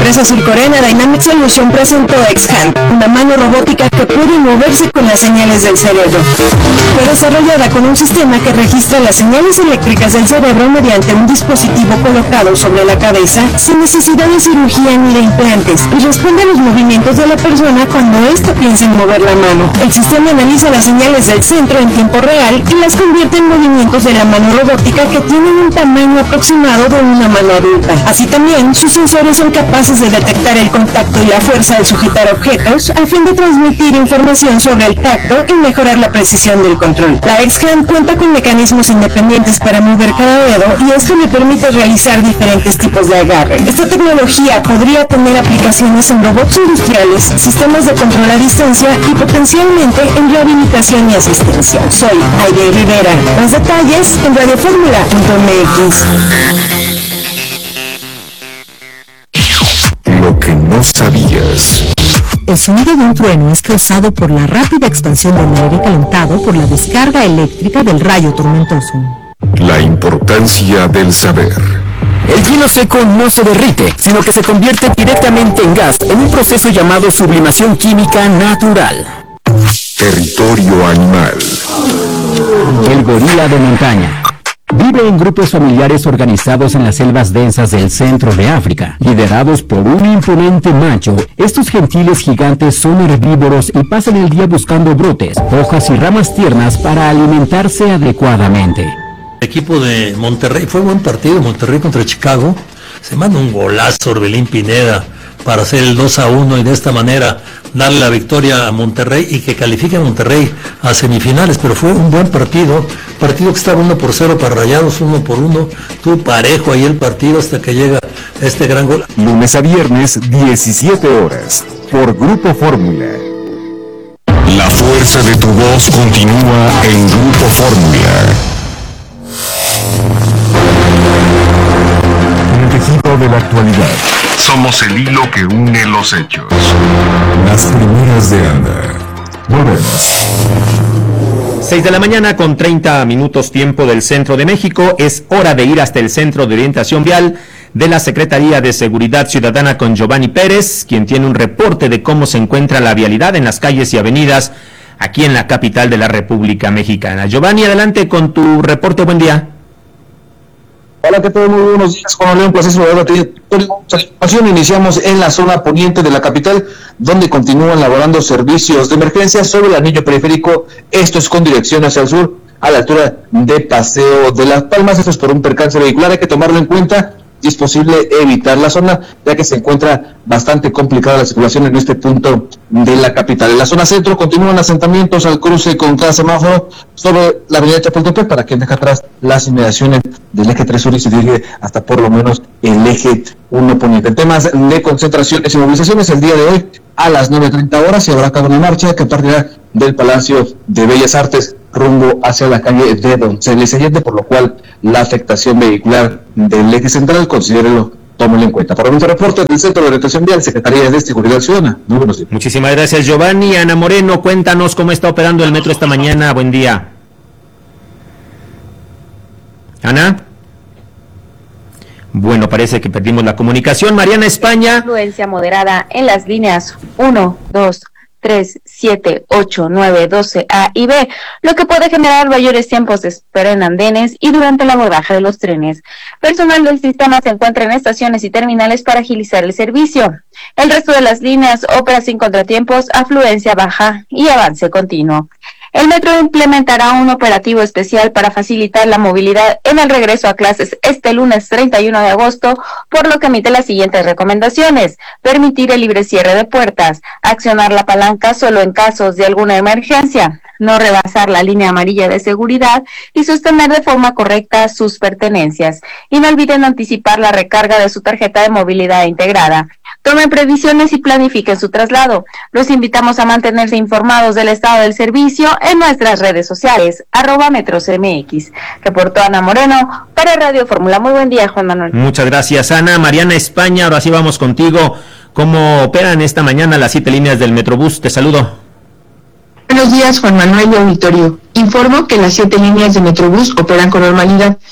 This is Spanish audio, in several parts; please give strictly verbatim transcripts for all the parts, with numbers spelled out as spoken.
empresa surcoreana Dynamic Solution presentó X-Hand, una mano robótica que puede moverse con las señales del cerebro. Fue desarrollada con un sistema que registra las señales eléctricas del cerebro mediante un dispositivo colocado sobre la cabeza sin necesidad de cirugía ni de implantes y responde a los movimientos de la persona cuando ésta piensa en mover la mano. El sistema analiza las señales del centro en tiempo real y las convierte en movimientos de la mano robótica que tienen un tamaño aproximado de una mano adulta. Así también, sus sensores son capaces de detectar el contacto y la fuerza al sujetar objetos a fin de transmitir información sobre el tacto y mejorar la precisión del control. La X-Hand cuenta con mecanismos independientes para mover cada dedo y esto le permite realizar diferentes tipos de agarre. Esta tecnología podría tener aplicaciones en robots industriales, sistemas de control a distancia y potencialmente en rehabilitación y asistencia. Soy Aide Rivera. Más detalles en radioformula punto m x. Lo que no sabías. El sonido de un trueno es causado por la rápida expansión del aire calentado por la descarga eléctrica del rayo tormentoso. La importancia del saber. El hielo seco no se derrite, sino que se convierte directamente en gas en un proceso llamado sublimación química natural. Territorio animal. El gorila de montaña. Vive en grupos familiares organizados en las selvas densas del centro de África. Liderados por un imponente macho, estos gentiles gigantes son herbívoros y pasan el día buscando brotes, hojas y ramas tiernas para alimentarse adecuadamente. El equipo de Monterrey, fue buen partido, Monterrey contra Chicago. Se manda un golazo Orbelín Pineda para hacer el dos a uno y de esta manera darle la victoria a Monterrey y que califique a Monterrey a semifinales, pero fue un buen partido, partido que estaba uno por cero para Rayados, uno por uno, tuvo parejo ahí el partido hasta que llega este gran gol. Lunes a viernes, diecisiete horas, por Grupo Fórmula. La fuerza de tu voz continúa en Grupo Fórmula. El tejido de la actualidad. Somos el hilo que une los hechos. Las primeras de Anda. Volvemos. seis de la mañana con treinta minutos tiempo del centro de México. Es hora de ir hasta el Centro de Orientación Vial de la Secretaría de Seguridad Ciudadana con Giovanni Pérez, quien tiene un reporte de cómo se encuentra la vialidad en las calles y avenidas aquí en la capital de la República Mexicana. Giovanni, adelante con tu reporte. Buen día. Hola, ¿qué tal? Muy buenos días, Juan León. Placer saludarte. Iniciamos en la zona poniente de la capital, donde continúan laborando servicios de emergencia sobre el anillo periférico. Esto es con dirección hacia el sur, a la altura de Paseo de las Palmas. Esto es por un percance vehicular, hay que tomarlo en cuenta. Y es posible evitar la zona, ya que se encuentra bastante complicada la circulación en este punto de la capital. En la zona centro continúan asentamientos al cruce con cada semáforo sobre la avenida Chapultepec, para quien deja atrás las inmediaciones del eje tres sur y se dirige hasta por lo menos el eje uno poniente. En temas de concentraciones y movilizaciones, el día de hoy a las nueve treinta horas se habrá cabo una marcha que partirá del Palacio de Bellas Artes rumbo hacia la calle de Donceles Allende, por lo cual la afectación vehicular del eje central, considérelo, tómelo en cuenta. Para nuestro reporte del Centro de Orientación Vial, Secretaría de Seguridad Ciudadana. Muy buenos días. Muchísimas gracias, Giovanni. Ana Moreno, cuéntanos cómo está operando el metro esta mañana. Buen día. Ana. Bueno, parece que perdimos la comunicación. Mariana España. Influencia moderada en las líneas uno, dos, tres, siete, ocho, nueve, doce A y B, lo que puede generar mayores tiempos de espera en andenes y durante el abordaje de los trenes. Personal del sistema se encuentra en estaciones y terminales para agilizar el servicio. El resto de las líneas opera sin contratiempos, afluencia baja y avance continuo. El metro implementará un operativo especial para facilitar la movilidad en el regreso a clases este lunes treinta y uno de agosto, por lo que emite las siguientes recomendaciones: permitir el libre cierre de puertas, accionar la palanca solo en casos de alguna emergencia, no rebasar la línea amarilla de seguridad y sostener de forma correcta sus pertenencias. Y no olviden anticipar la recarga de su tarjeta de movilidad integrada. Tomen previsiones y planifiquen su traslado. Los invitamos a mantenerse informados del estado del servicio en nuestras redes sociales, arroba Metros M X. Reportó Ana Moreno para Radio Fórmula. Muy buen día, Juan Manuel. Muchas gracias, Ana. Mariana España, ahora sí vamos contigo. ¿Cómo operan esta mañana las siete líneas del Metrobús? Te saludo. Buenos días, Juan Manuel y auditorio. Informo que las siete líneas de Metrobús operan con normalidad.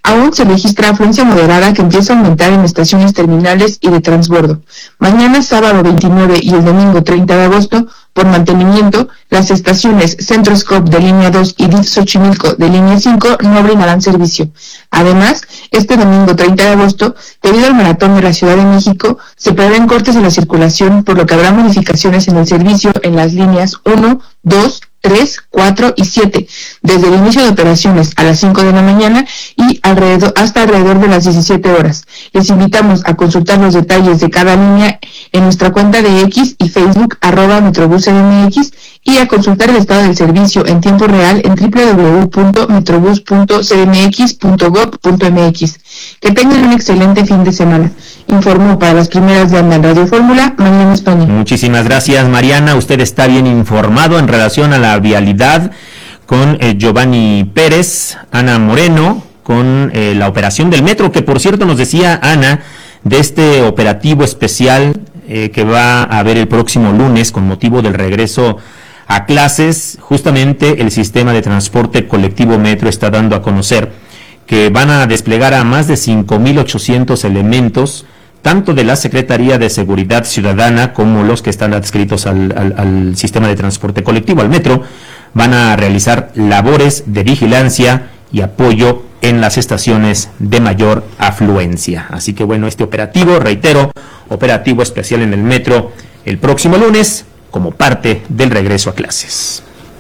Aún se registra afluencia moderada que empieza a aumentar en estaciones terminales y de transbordo. Mañana sábado veintinueve y el domingo treinta de agosto, por mantenimiento, las estaciones Centroscope de línea dos y D I F Xochimilco de línea cinco no brindarán servicio. Además, este domingo treinta de agosto, debido al maratón de la Ciudad de México, se prevén cortes en la circulación, por lo que habrá modificaciones en el servicio en las líneas uno, dos, tres, cuatro y siete, desde el inicio de operaciones a las cinco de la mañana y alrededor, hasta alrededor de las diecisiete horas. Les invitamos a consultar los detalles de cada línea en nuestra cuenta de X y Facebook, arroba Metrobús M X, y a consultar el estado del servicio en tiempo real en doble u doble u doble u punto metrobús punto c d m x punto gob punto m x. Que tengan un excelente fin de semana. Informó para las primeras de Anda en Radio Fórmula, Mariana España. Muchísimas gracias, Mariana. Usted está bien informado en relación a la vialidad con eh, Giovanni Pérez, Ana Moreno, con eh, la operación del metro, que por cierto nos decía Ana de este operativo especial eh, que va a haber el próximo lunes con motivo del regreso a clases. Justamente el sistema de transporte colectivo Metro está dando a conocer que van a desplegar a más de cinco mil ochocientos elementos, tanto de la Secretaría de Seguridad Ciudadana como los que están adscritos al, al, al sistema de transporte colectivo, al metro. Van a realizar labores de vigilancia y apoyo en las estaciones de mayor afluencia. Así que bueno, este operativo, reitero, operativo especial en el metro el próximo lunes como parte del regreso a clases.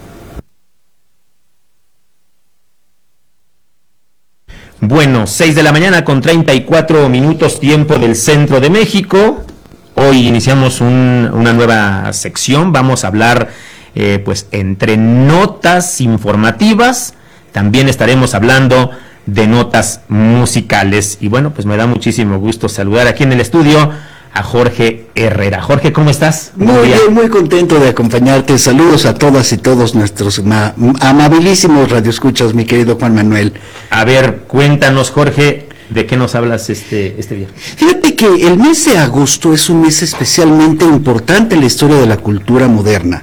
Bueno, seis de la mañana con treinta y cuatro minutos tiempo del centro de México. Hoy iniciamos un, una nueva sección. Vamos a hablar, eh, pues, entre notas informativas. También estaremos hablando de notas musicales. Y bueno, pues me da muchísimo gusto saludar aquí en el estudio a Jorge Herrera. Jorge, ¿cómo estás? Muy bien, muy contento de acompañarte. Saludos a todas y todos nuestros ma- amabilísimos radioescuchas, mi querido Juan Manuel. A ver, cuéntanos, Jorge, ¿de qué nos hablas este, este día? Fíjate que el mes de agosto es un mes especialmente importante en la historia de la cultura moderna,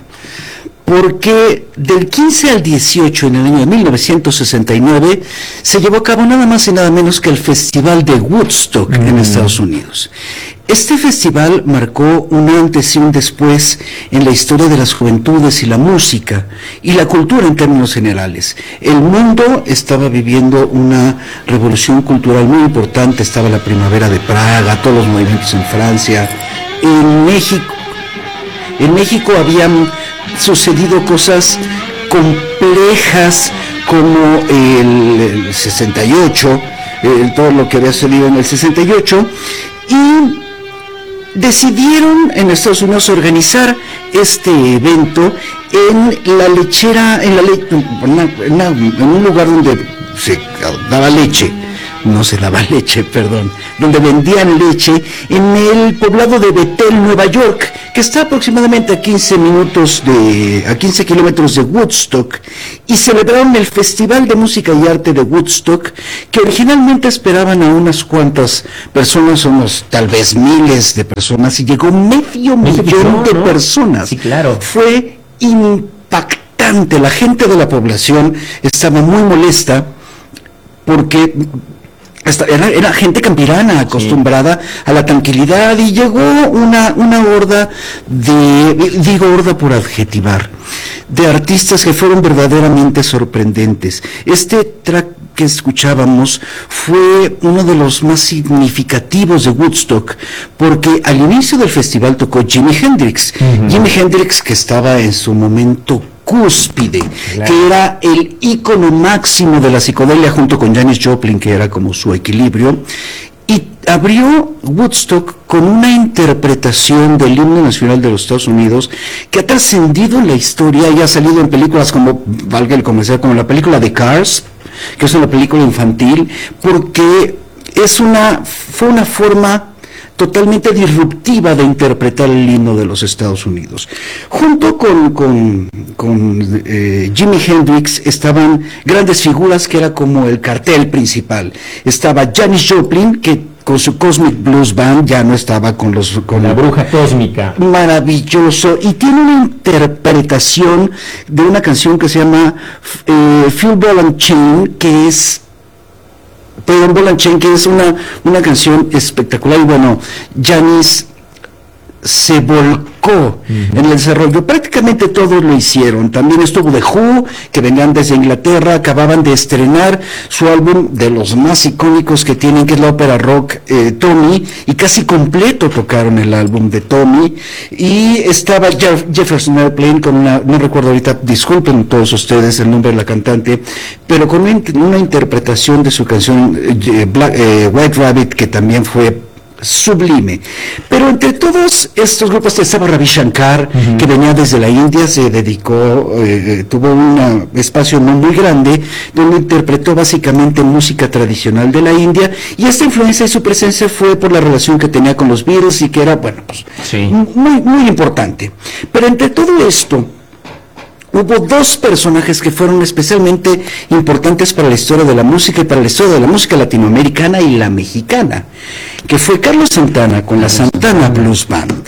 porque del quince al dieciocho, en el año de mil novecientos sesenta y nueve, se llevó a cabo nada más y nada menos que el Festival de Woodstock mm. en Estados Unidos. Este festival marcó un antes y un después en la historia de las juventudes y la música y la cultura en términos generales. El mundo estaba viviendo una revolución cultural muy importante. Estaba la primavera de Praga, todos los movimientos en Francia. En México, en México habían sucedido cosas complejas como el, el sesenta y ocho, el, todo lo que había sucedido en el sesenta y ocho, y decidieron en Estados Unidos organizar este evento en la lechera, en, la le, en, una, en, una, en un lugar donde se daba leche, no se daba leche, perdón, donde vendían leche, en el poblado de Bethel, Nueva York, que está aproximadamente a quince minutos de, a quince kilómetros de Woodstock, y celebraron el Festival de Música y Arte de Woodstock, que originalmente esperaban a unas cuantas personas, unos tal vez miles de personas, y llegó medio millón de personas. Sí, claro. Fue impactante. La gente de la población estaba muy molesta porque Esta, era, era gente campirana acostumbrada sí. a la tranquilidad, y llegó una, una horda de, digo horda por adjetivar, de artistas que fueron verdaderamente sorprendentes. Este track que escuchábamos fue uno de los más significativos de Woodstock, porque al inicio del festival tocó Jimi Hendrix, uh-huh. Jimi Hendrix, que estaba en su momento cúspide, claro. que era el ícono máximo de la psicodelia, junto con Janis Joplin, que era como su equilibrio, y abrió Woodstock con una interpretación del himno nacional de los Estados Unidos que ha trascendido la historia y ha salido en películas como, valga el comercial, como la película de Cars, que es una película infantil, porque es una, fue una forma totalmente disruptiva de interpretar el himno de los Estados Unidos. Junto con, con, con eh, Jimi Hendrix estaban grandes figuras que era como el cartel principal. Estaba Janis Joplin, que con su Cosmic Blues Band ya no estaba con los con la bruja cósmica. Maravilloso, y tiene una interpretación de una canción que se llama eh, Full Ball and Chain, que es perdón, Ball and Chain, que es una, una canción espectacular, y bueno, Janis se volcó uh-huh. en el desarrollo, prácticamente todos lo hicieron. También estuvo The Who, que venían desde Inglaterra, acababan de estrenar su álbum de los más icónicos que tienen, que es la ópera rock eh, Tommy, y casi completo tocaron el álbum de Tommy, y estaba Jeff, Jefferson Airplane con una, no recuerdo ahorita, disculpen todos ustedes el nombre de la cantante, pero con una, una interpretación de su canción eh, Black, eh, White Rabbit, que también fue sublime. Pero entre todos estos grupos estaba Ravi Shankar, uh-huh. que venía desde la India, se dedicó, eh, tuvo un espacio no muy grande, donde interpretó básicamente música tradicional de la India, y esta influencia y su presencia fue por la relación que tenía con los Beatles, y que era, bueno, pues, sí. muy, muy importante. Pero entre todo esto, hubo dos personajes que fueron especialmente importantes para la historia de la música y para la historia de la música latinoamericana y la mexicana, que fue Carlos Santana con la Santana Blues Band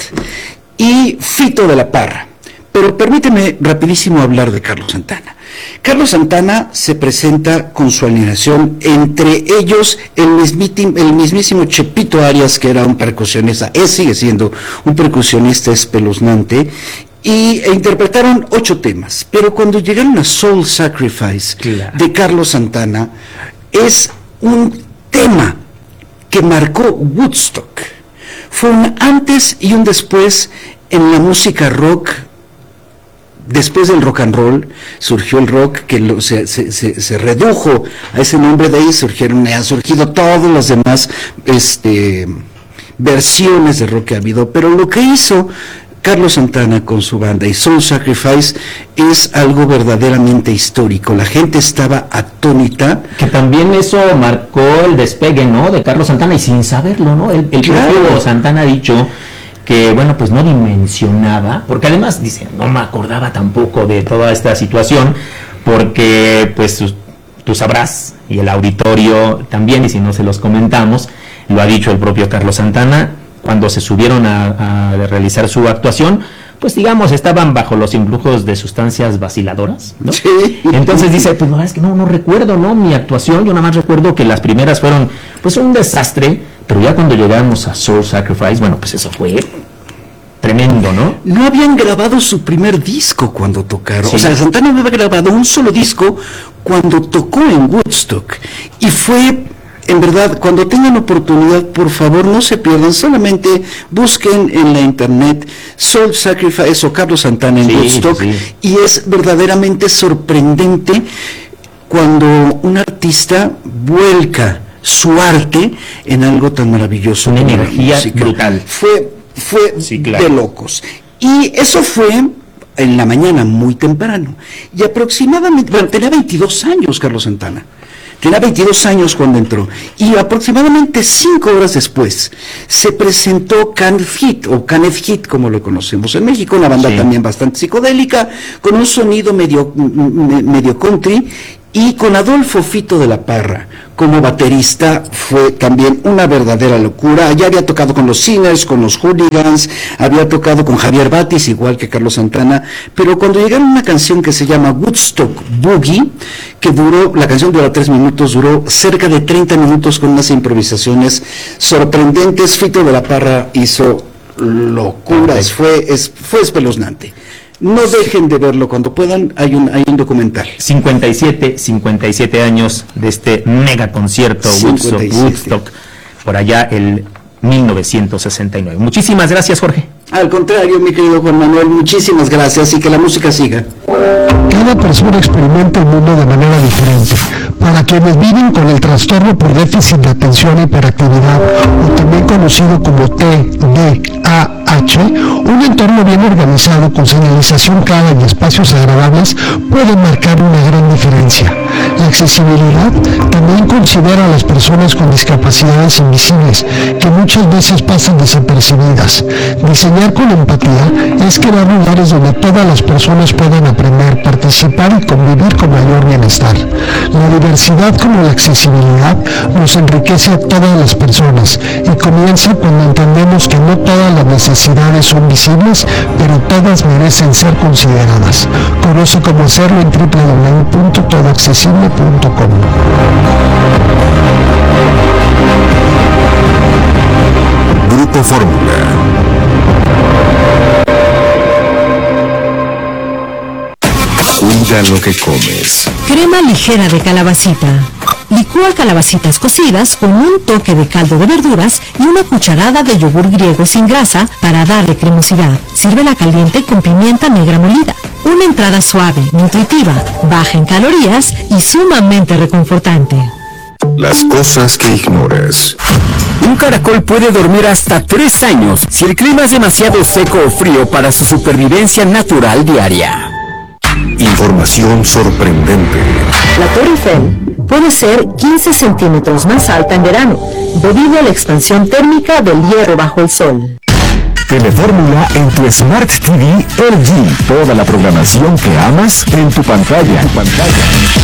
y Fito de la Parra. Pero permíteme rapidísimo hablar de Carlos Santana. Carlos Santana se presenta con su alineación, entre ellos el, mismísimo, el mismísimo Chepito Arias, que era un percusionista, él sigue siendo un percusionista espeluznante, y e interpretaron ocho temas, pero cuando llegaron a Soul Sacrifice, claro, de Carlos Santana, es un tema que marcó Woodstock. Fue un antes y un después en la música rock. Después del rock and roll surgió el rock, que lo, se, se, se, se redujo a ese nombre, de ahí surgieron, han surgido todas las demás este, versiones de rock que ha habido, pero lo que hizo Carlos Santana con su banda y Soul Sacrifice es algo verdaderamente histórico. La gente estaba atónita. Que también eso marcó el despegue, ¿no?, de Carlos Santana, y sin saberlo, ¿no? El, el Claro. propio Santana ha dicho que, bueno, pues no dimensionaba, porque además, dice, no me acordaba tampoco de toda esta situación, porque, pues, tú sabrás, y el auditorio también, y si no se los comentamos, lo ha dicho el propio Carlos Santana, cuando se subieron a, a realizar su actuación, pues digamos, estaban bajo los influjos de sustancias vaciladoras, ¿no? Sí. Entonces dice, pues no, es que no, no recuerdo, ¿no?, mi actuación, yo nada más recuerdo que las primeras fueron, pues un desastre, pero ya cuando llegamos a Soul Sacrifice, bueno, pues eso fue tremendo, ¿no? No habían grabado su primer disco cuando tocaron, sí. O sea, Santana no había grabado un solo disco cuando tocó en Woodstock, y fue... En verdad, cuando tengan oportunidad, por favor, no se pierdan, solamente busquen en la internet Soul Sacrifice o Carlos Santana en sí, Woodstock, sí. Y es verdaderamente sorprendente cuando un artista vuelca su arte en algo tan maravilloso. Una energía brutal. Fue, fue sí, claro. de locos. Y eso fue en la mañana, muy temprano. Y aproximadamente, bueno, tenía veintidós años Carlos Santana. Tenía veintidós años cuando entró, y aproximadamente cinco horas después se presentó Kenneth Heat, o Kenneth Heat como lo conocemos en México, una banda sí. también bastante psicodélica, con un sonido medio, medio country, y con Adolfo Fito de la Parra como baterista. Fue también una verdadera locura. Ya había tocado con los Sinners, con los Hooligans, había tocado con Javier Batis, igual que Carlos Santana, pero cuando llegaron a una canción que se llama Woodstock Boogie, que duró, la canción duró tres minutos, duró cerca de treinta minutos con unas improvisaciones sorprendentes. Fito de la Parra hizo locuras, fue, es, fue espeluznante. No dejen de verlo cuando puedan, hay un, hay un documental. cincuenta y siete, cincuenta y siete años de este mega concierto Woodstock, Woodstock, por allá el mil novecientos sesenta y nueve. Muchísimas gracias, Jorge. Al contrario, mi querido Juan Manuel, muchísimas gracias, y que la música siga. Cada persona experimenta el mundo de manera diferente. Para quienes viven con el trastorno por déficit de atención e hiperactividad, o también conocido como T D A H, un entorno bien organizado con señalización clara y espacios agradables puede marcar una gran diferencia. La accesibilidad también considera a las personas con discapacidades invisibles, que muchas veces pasan desapercibidas. Diseñar con empatía es crear lugares donde todas las personas puedan aprender, participar y convivir con mayor bienestar. La diversidad como la accesibilidad nos enriquece a todas las personas, y comienza cuando entendemos que no todas las necesidades son visibles. accesibles, pero todas merecen ser consideradas. Conoce cómo hacerlo en doble u doble u doble u punto todo accesible punto com. Grupo Fórmula. Cuida lo que comes. Crema ligera de calabacita. Licúa calabacitas cocidas con un toque de caldo de verduras y una cucharada de yogur griego sin grasa para darle cremosidad. Sírvela caliente con pimienta negra molida. Una entrada suave, nutritiva, baja en calorías y sumamente reconfortante. Las cosas que ignoras. Un caracol puede dormir hasta tres años si el clima es demasiado seco o frío para su supervivencia natural diaria. Información sorprendente. La Torre Eiffel puede ser quince centímetros más alta en verano, debido a la expansión térmica del hierro bajo el sol. Telefórmula en tu Smart T V L G. Toda la programación que amas en tu pantalla. Tu pantalla.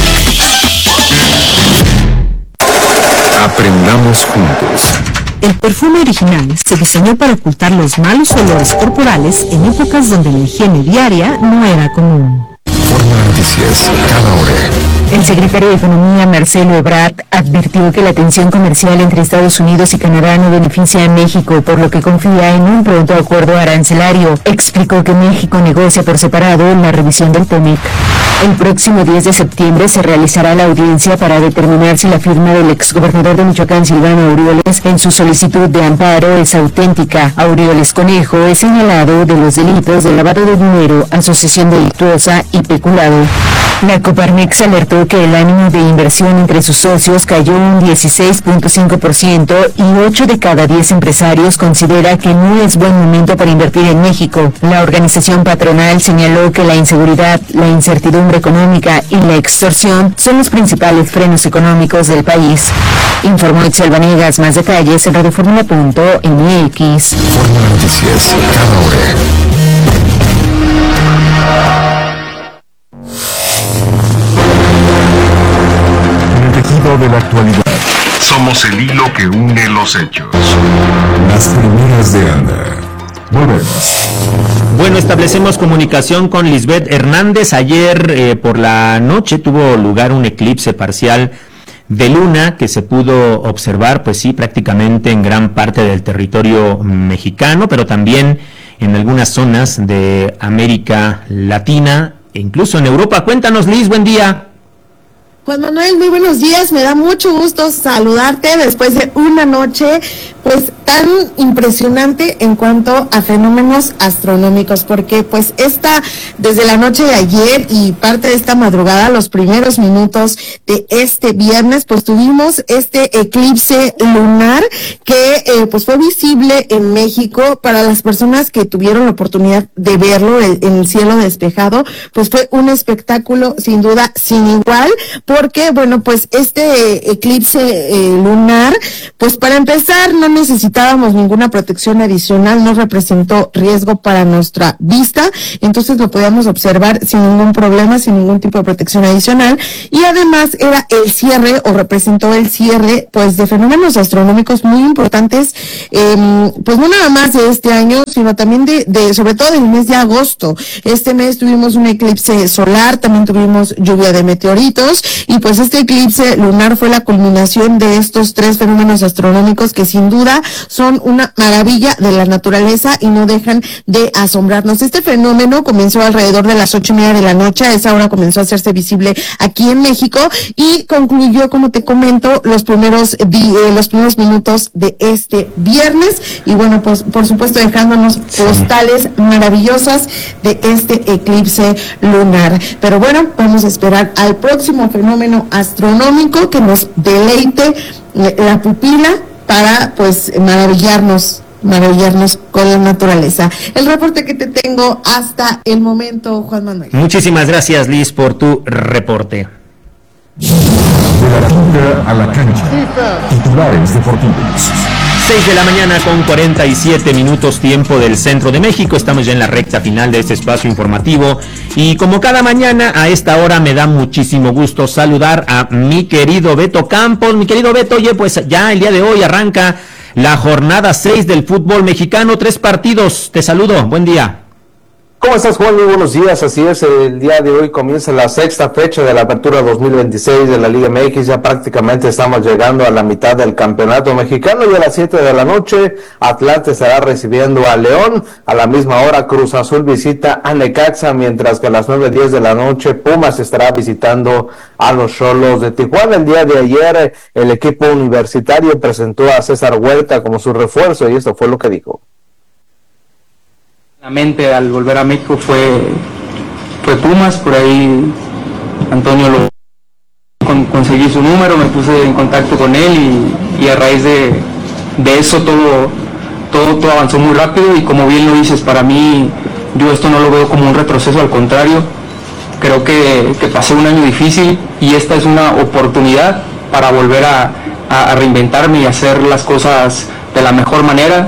Aprendamos juntos. El perfume original se diseñó para ocultar los malos olores corporales en épocas donde la higiene diaria no era común. Fórmula Noticias, cada hora. El secretario de Economía, Marcelo Ebrard, advirtió que la tensión comercial entre Estados Unidos y Canadá no beneficia a México, por lo que confía en un pronto acuerdo arancelario. Explicó que México negocia por separado en la revisión del T M E C. El próximo diez de septiembre se realizará la audiencia para determinar si la firma del exgobernador de Michoacán, Silvano Aureoles, en su solicitud de amparo es auténtica. Aureoles Conejo es señalado de los delitos de lavado de dinero, asociación delictuosa y peculado. La Coparmex alertó que el ánimo de inversión entre sus socios cayó un dieciséis punto cinco por ciento y ocho de cada diez empresarios considera que no es buen momento para invertir en México. La organización patronal señaló que la inseguridad, la incertidumbre económica y la extorsión son los principales frenos económicos del país. Informó Itzel Vanegas. Más detalles en radioformula punto m x. Fórmula Noticias, cada hora. De la actualidad. Somos el hilo que une los hechos. Las primeras de Ana. Volvemos. Bueno, establecemos comunicación con Lisbeth Hernández. Ayer eh, por la noche tuvo lugar un eclipse parcial de luna que se pudo observar, pues sí, prácticamente en gran parte del territorio mexicano, pero también en algunas zonas de América Latina e incluso en Europa. Cuéntanos, Liz, buen día. Juan Manuel, muy buenos días, me da mucho gusto saludarte después de una noche pues tan impresionante en cuanto a fenómenos astronómicos, porque pues esta, desde la noche de ayer y parte de esta madrugada, los primeros minutos de este viernes, pues tuvimos este eclipse lunar que eh, pues fue visible en México. Para las personas que tuvieron la oportunidad de verlo en el, el cielo despejado, pues fue un espectáculo sin duda sin igual, porque bueno, pues este eclipse eh, lunar, pues para empezar no necesitábamos ninguna protección adicional, no representó riesgo para nuestra vista, entonces lo podíamos observar sin ningún problema, sin ningún tipo de protección adicional, y además era el cierre o representó el cierre pues de fenómenos astronómicos muy importantes, eh, pues no nada más de este año, sino también de, de sobre todo del mes de agosto. Este mes tuvimos un eclipse solar, también tuvimos lluvia de meteoritos, y pues este eclipse lunar fue la culminación de estos tres fenómenos astronómicos que sin duda son una maravilla de la naturaleza y no dejan de asombrarnos. Este fenómeno comenzó alrededor de las ocho y media de la noche, a esa hora comenzó a hacerse visible aquí en México y concluyó, como te comento, los primeros di- eh, los primeros minutos de este viernes, y bueno, pues por supuesto dejándonos postales maravillosas de este eclipse lunar. Pero bueno, vamos a esperar al próximo fenómeno astronómico que nos deleite la pupila para pues maravillarnos, maravillarnos con la naturaleza. El reporte que te tengo hasta el momento, Juan Manuel. Muchísimas gracias, Liz, por tu reporte. De la tinta a la cancha. Titulares deportivos. seis de la mañana con cuarenta y siete minutos tiempo del centro de México. Estamos ya en la recta final de este espacio informativo y como cada mañana a esta hora me da muchísimo gusto saludar a mi querido Beto Campos. Mi querido Beto, oye, pues ya el día de hoy arranca la jornada seis del fútbol mexicano, tres partidos. Te saludo, buen día. ¿Cómo estás, Juan? Muy buenos días. Así es, el día de hoy comienza la sexta fecha de la apertura dos mil veintiséis de la Liga M X. Ya prácticamente estamos llegando a la mitad del campeonato mexicano y a las siete de la noche Atlante estará recibiendo a León. A la misma hora Cruz Azul visita a Necaxa, mientras que a las nueve diez de la noche Pumas estará visitando a los Xolos de Tijuana. El día de ayer el equipo universitario presentó a César Huerta como su refuerzo y esto fue lo que dijo. La mente al volver a México fue, fue Pumas, por ahí Antonio lo con, conseguí su número, me puse en contacto con él y, y a raíz de, de eso todo, todo, todo avanzó muy rápido y como bien lo dices, para mí yo esto no lo veo como un retroceso, al contrario, creo que, que pasé un año difícil y esta es una oportunidad para volver a, a, a reinventarme y hacer las cosas de la mejor manera.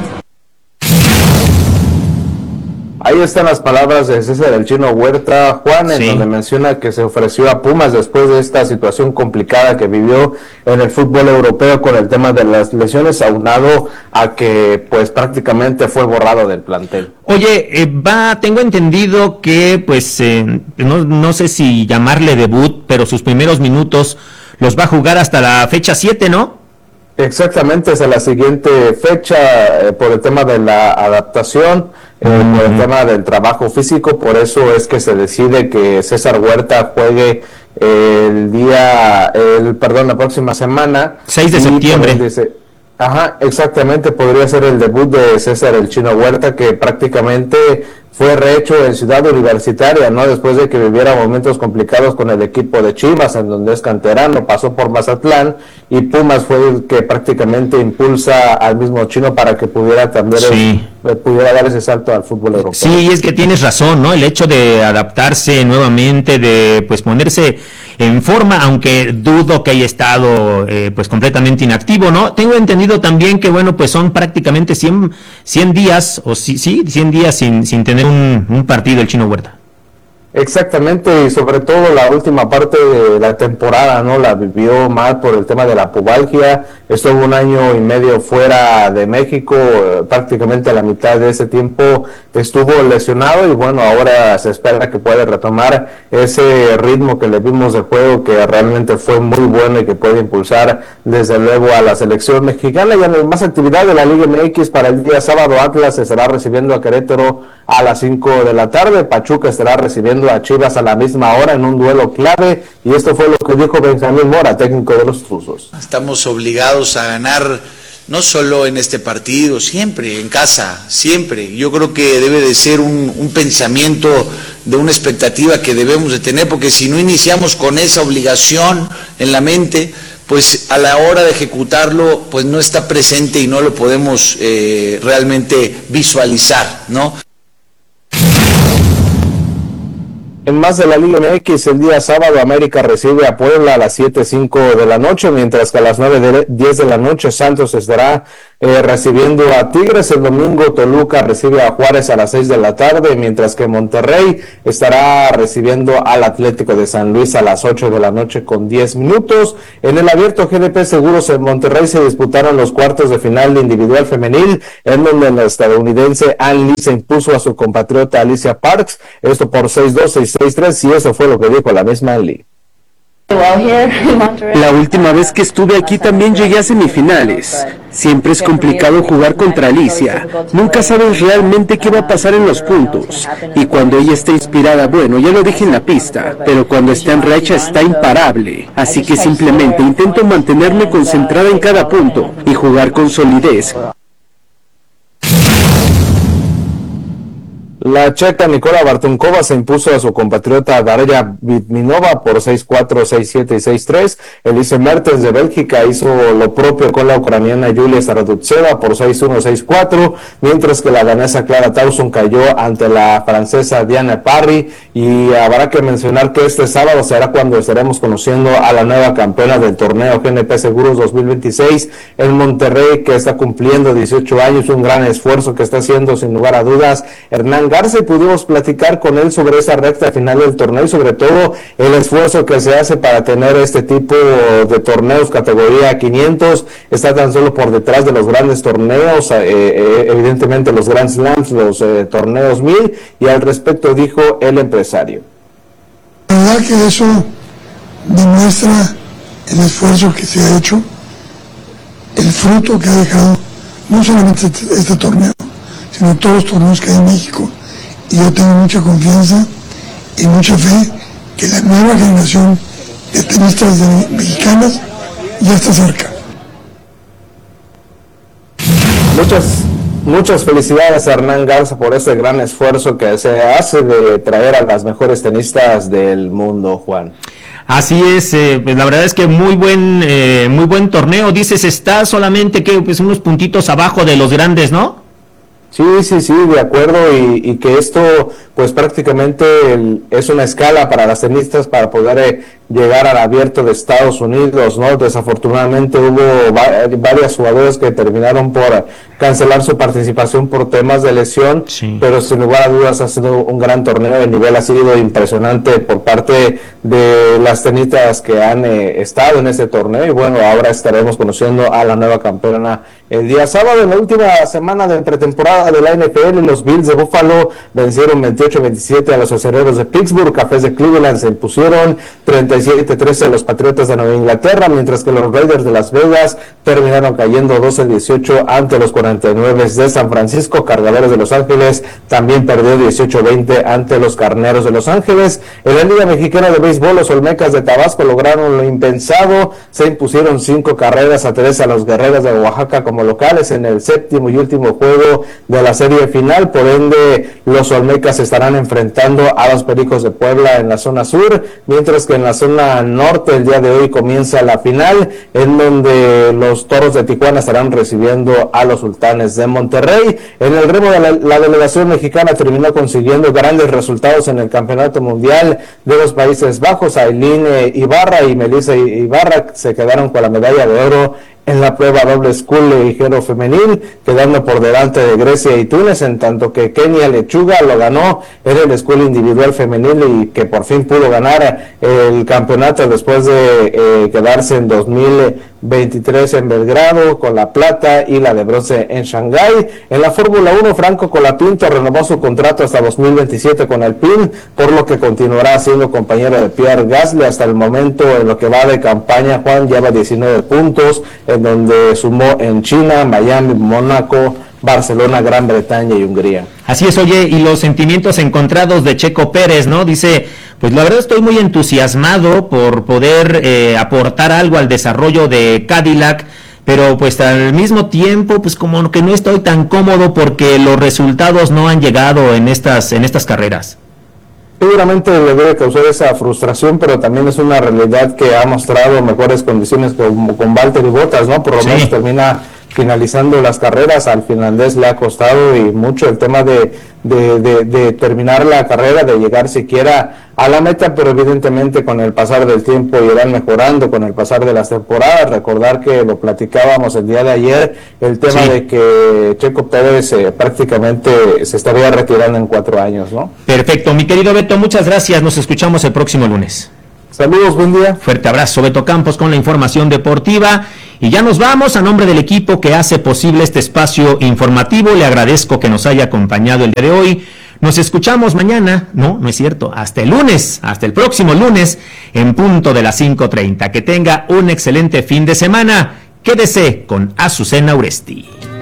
Ahí están las palabras de César el Chino Huerta, Juan, en sí. donde menciona que se ofreció a Pumas después de esta situación complicada que vivió en el fútbol europeo con el tema de las lesiones, aunado a que pues prácticamente fue borrado del plantel. Oye, eh, va, tengo entendido que pues eh, no, no sé si llamarle debut, pero sus primeros minutos los va a jugar hasta la fecha siete, ¿no? Exactamente, es la siguiente fecha eh, por el tema de la adaptación, eh, uh-huh. por el tema del trabajo físico, por eso es que se decide que César Huerta juegue eh, el día, el perdón, la próxima semana. seis de septiembre. Dice, ajá, exactamente, podría ser el debut de César el Chino Huerta, que prácticamente fue rehecho en Ciudad Universitaria, ¿no? Después de que viviera momentos complicados con el equipo de Chivas, en donde es canterano, pasó por Mazatlán, y Pumas fue el que prácticamente impulsa al mismo Chino para que pudiera también sí. el, pudiera dar ese salto al fútbol europeo. Sí, es que tienes razón, ¿no? El hecho de adaptarse nuevamente, de pues ponerse en forma, aunque dudo que haya estado eh, pues completamente inactivo, ¿no? Tengo entendido también que, bueno, pues son prácticamente cien, cien días, o sí, sí, cien días sin, sin tener un, un partido el Chino Huerta. Exactamente, y sobre todo la última parte de la temporada, ¿no? La vivió mal por el tema de la pubalgia, estuvo un año y medio fuera de México, prácticamente la mitad de ese tiempo estuvo lesionado y bueno, ahora se espera que pueda retomar ese ritmo que le vimos de juego, que realmente fue muy bueno y que puede impulsar desde luego a la selección mexicana. Y en más actividad de la Liga M X para el día sábado, Atlas estará recibiendo a Querétaro a las cinco de la tarde, Pachuca estará recibiendo a Chivas a la misma hora en un duelo clave, y esto fue lo que dijo Benjamín Mora, técnico de los Tuzos. Estamos obligados a ganar, no solo en este partido, siempre, en casa, siempre. Yo creo que debe de ser un, un pensamiento de una expectativa que debemos de tener, porque si no iniciamos con esa obligación en la mente, pues a la hora de ejecutarlo, pues no está presente y no lo podemos eh, realmente visualizar, ¿no? En más de la Liga M X, el día sábado América recibe a Puebla a las siete cinco de la noche, mientras que a las nueve diez de la noche Santos estará eh, recibiendo a Tigres. El domingo Toluca recibe a Juárez a las seis de la tarde, mientras que Monterrey estará recibiendo al Atlético de San Luis a las ocho de la noche con diez minutos. En el abierto G N P Seguros en Monterrey se disputaron los cuartos de final de individual femenil, en donde la estadounidense Ann Lee se impuso a su compatriota Alicia Parks, esto por seis dos, seis tres, y eso fue lo que dijo la misma Lee. La última vez que estuve aquí también llegué a semifinales. Siempre es complicado jugar contra Alicia. Nunca sabes realmente qué va a pasar en los puntos. Y cuando ella está inspirada, bueno, ya lo dije en la pista, pero cuando está en racha está imparable. Así que simplemente intento mantenerme concentrada en cada punto y jugar con solidez. La checa Nicola Bartunkova se impuso a su compatriota Darya Vitminova por seis cuatro, seis siete y seis tres. Elise Mertens de Bélgica hizo lo propio con la ucraniana Yulia Stardutseva por seis uno, seis cuatro, mientras que la danesa Clara Tauson cayó ante la francesa Diana Parry. Y habrá que mencionar que este sábado será cuando estaremos conociendo a la nueva campeona del torneo G N P Seguros dos mil veintiséis en Monterrey, que está cumpliendo dieciocho años, un gran esfuerzo que está haciendo sin lugar a dudas Hernán Garza, y pudimos platicar con él sobre esa recta final del torneo y sobre todo el esfuerzo que se hace para tener este tipo de torneos categoría quinientos. Está tan solo por detrás de los grandes torneos, eh, eh, evidentemente los Grand Slams, los eh, torneos mil, y al respecto dijo el empresario. La verdad que eso demuestra el esfuerzo que se ha hecho, el fruto que ha dejado no solamente este, este torneo, sino todos los torneos que hay en México. Y yo tengo mucha confianza y mucha fe que la nueva generación de tenistas de, mexicanas ya está cerca. Muchas, muchas felicidades a Hernán Garza por ese gran esfuerzo que se hace de traer a las mejores tenistas del mundo, Juan. Así es, eh, pues la verdad es que muy buen, eh, muy buen torneo. Dices, está solamente que pues unos puntitos abajo de los grandes, ¿no? Sí, sí, sí, de acuerdo, y, y que esto pues prácticamente el, es una escala para las tenistas para poder eh, llegar al abierto de Estados Unidos, ¿no? Desafortunadamente hubo va, varias jugadoras que terminaron por cancelar su participación por temas de lesión, sí. Pero sin lugar a dudas ha sido un gran torneo, el nivel ha sido impresionante por parte de las tenistas que han eh, estado en este torneo, y bueno, ahora estaremos conociendo a la nueva campeona el día sábado. En la última semana de pretemporada de la N F L, los Bills de Buffalo vencieron veintiocho veintisiete a los Acereros de Pittsburgh. Cafés de Cleveland se impusieron treinta y siete trece a los Patriotas de Nueva Inglaterra, mientras que los Raiders de Las Vegas terminaron cayendo doce dieciocho ante los cuarenta y nueve de San Francisco. Cargadores de Los Ángeles también perdió dieciocho veinte ante los Carneros de Los Ángeles. En la Liga Mexicana de Béisbol, los Olmecas de Tabasco lograron lo impensado, se impusieron cinco carreras a tres a los Guerreros de Oaxaca como locales en el séptimo y último juego de la serie final. Por ende, los Olmecas estarán enfrentando a los Pericos de Puebla en la zona sur, mientras que en la zona norte el día de hoy comienza la final, en donde los Toros de Tijuana estarán recibiendo a los Sultanes de Monterrey. En el remo, de la, la delegación mexicana terminó consiguiendo grandes resultados en el Campeonato Mundial de los Países Bajos. Ailín Ibarra y Melissa Ibarra se quedaron con la medalla de oro en la prueba doble school ligero femenil, quedando por delante de Grecia y Túnez, en tanto que Kenia Lechuga lo ganó en el school individual femenil, y que por fin pudo ganar el campeonato después de eh, quedarse en dos mil veintitrés en Belgrado con la plata y la de bronce en Shanghái. En la Fórmula uno, Franco Colapinto renovó su contrato hasta dos mil veintisiete con Alpine, por lo que continuará siendo compañero de Pierre Gasly. Hasta el momento, en lo que va de campaña, Juan lleva diecinueve puntos, en donde sumó en China, Miami, Mónaco, Barcelona, Gran Bretaña y Hungría. Así es, oye, y los sentimientos encontrados de Checo Pérez, ¿no? Dice, pues la verdad estoy muy entusiasmado por poder eh, aportar algo al desarrollo de Cadillac, pero pues al mismo tiempo, pues como que no estoy tan cómodo porque los resultados no han llegado en estas, en estas carreras. Seguramente le debe causar esa frustración, pero también es una realidad que ha mostrado mejores condiciones como con Valtteri Bottas, ¿no? Por lo menos sí. Termina finalizando las carreras. Al finlandés le ha costado y mucho el tema de, de, de, de terminar la carrera, de llegar siquiera a la meta, pero evidentemente con el pasar del tiempo irán mejorando, con el pasar de las temporadas. Recordar que lo platicábamos el día de ayer, el tema sí. de que Checo Pérez eh, prácticamente se estaría retirando en cuatro años, ¿no? Perfecto, mi querido Beto, muchas gracias, nos escuchamos el próximo lunes. Saludos, buen día. Fuerte abrazo, Beto Campos con la información deportiva. Y ya nos vamos. A nombre del equipo que hace posible este espacio informativo, le agradezco que nos haya acompañado el día de hoy. Nos escuchamos mañana, no, no es cierto, hasta el lunes, hasta el próximo lunes, en punto de las cinco treinta. Que tenga un excelente fin de semana. Quédese con Azucena Uresti.